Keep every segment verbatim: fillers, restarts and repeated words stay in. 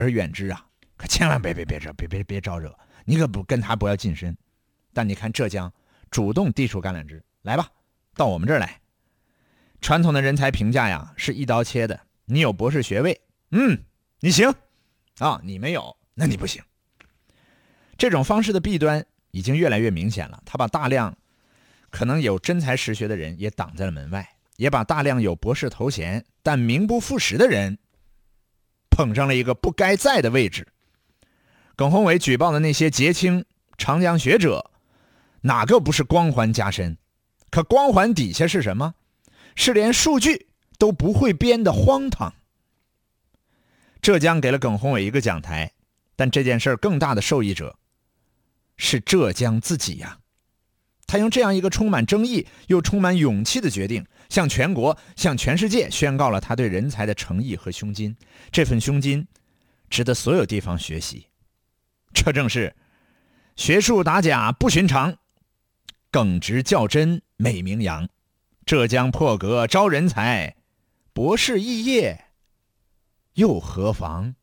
而远之啊，可千万别别别别别别招惹，你可不跟他不要近身。但你看浙江主动递出橄榄枝，来吧，到我们这儿来。传统的人才评价呀是一刀切的，你有博士学位，嗯，你行啊，你没有，那你不行。这种方式的弊端已经越来越明显了，他把大量可能有真才实学的人也挡在了门外，也把大量有博士头衔但名不副实的人捧上了一个不该在的位置。耿宏伟举报的那些杰青长江学者，哪个不是光环加身？可光环底下是什么？是连数据都不会编的荒唐。浙江给了耿宏伟一个讲台，但这件事更大的受益者是浙江自己呀。他用这样一个充满争议又充满勇气的决定，向全国向全世界宣告了他对人才的诚意和胸襟。这份胸襟值得所有地方学习。这正是学术打假不寻常，耿直较真美名扬。浙江破格招人才，博士肄业又何妨？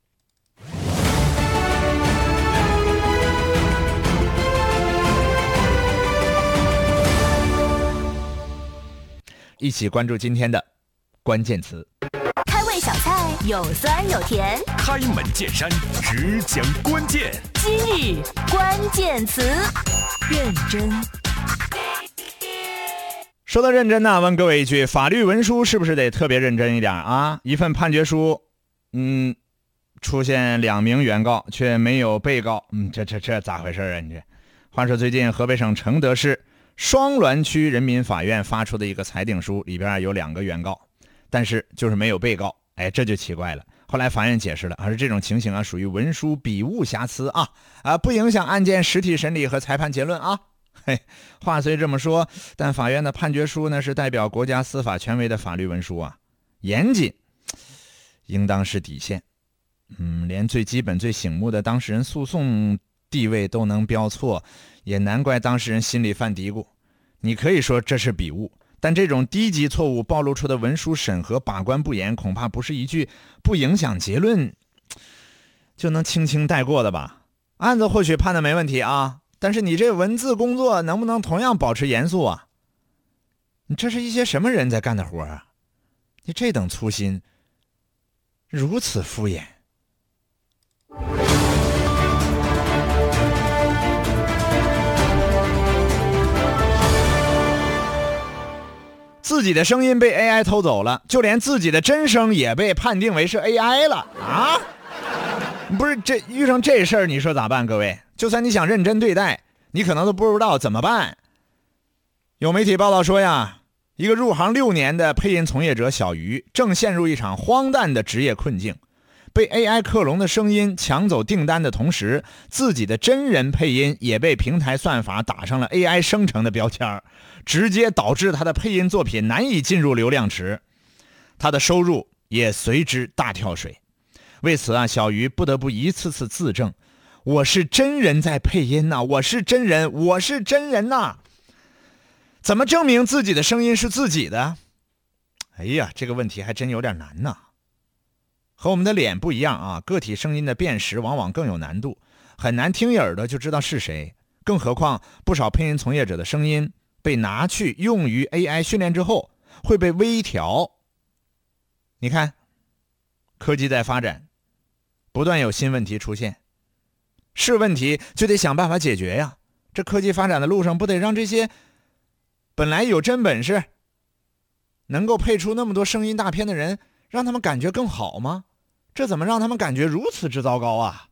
一起关注今天的关键词。 开胃小菜有酸有甜， 开门见山，只讲关键。 今日关键词，认真。 说到认真呢，问各位一句，法律文书是不是得特别认真一点啊？一份判决书，嗯，出现两名原告却没有被告，嗯，这这这咋回事啊？你这，话说最近河北省承德市双滦区人民法院发出的一个裁定书里边有两个原告，但是就是没有被告，哎，这就奇怪了。后来法院解释了，而这种情形啊属于文书笔误瑕疵啊，啊不影响案件实体审理和裁判结论啊。嘿，话虽这么说，但法院的判决书呢是代表国家司法权威的法律文书啊，严谨应当是底线。嗯，连最基本最醒目的当事人诉讼地位都能标错，也难怪当事人心里犯嘀咕。你可以说这是笔误，但这种低级错误暴露出的文书审核把关不严，恐怕不是一句不影响结论就能轻轻带过的吧。案子或许判的没问题啊，但是你这文字工作能不能同样保持严肃啊？你这是一些什么人在干的活啊？你这等粗心，如此敷衍。自己的声音被 A I 偷走了，就连自己的真声也被判定为是 A I 了啊！不是，这遇上这事儿你说咋办？各位，就算你想认真对待，你可能都不知道怎么办。有媒体报道说呀，一个入行六年的配音从业者小鱼正陷入一场荒诞的职业困境，被 A I 克隆的声音抢走订单的同时，自己的真人配音也被平台算法打上了 A I 生成的标签，直接导致他的配音作品难以进入流量池，他的收入也随之大跳水。为此啊，小鱼不得不一次次自证，我是真人在配音呐、啊，我是真人，我是真人呐、啊。怎么证明自己的声音是自己的？哎呀，这个问题还真有点难呐、啊。和我们的脸不一样啊，个体声音的辨识往往更有难度，很难听一耳朵就知道是谁。更何况不少配音从业者的声音被拿去用于 A I 训练之后会被微调。你看，科技在发展，不断有新问题出现，是问题就得想办法解决呀。这科技发展的路上，不得让这些本来有真本事能够配出那么多声音大片的人，让他们感觉更好吗？这怎么让他们感觉如此之糟糕啊？